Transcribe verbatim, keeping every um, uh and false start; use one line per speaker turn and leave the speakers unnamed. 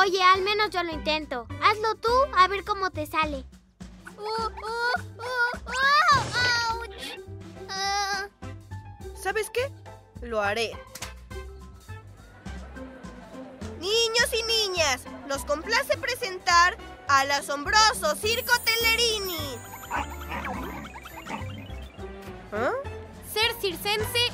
Oye, al menos yo lo intento. Hazlo tú, a ver cómo te sale.
Uh, uh, uh, uh, ¡ouch! Uh.
¿Sabes qué? Lo haré. Niños y niñas, nos complace presentar al asombroso Circo Tellerini. ¿Ah?
Ser circense